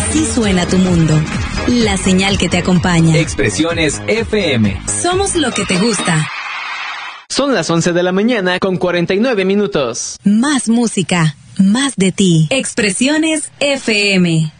Así suena tu mundo. La señal que te acompaña. Expresiones FM. Somos lo que te gusta. Son las 11 de la mañana con 49 minutos. Más música, más de ti. Expresiones FM.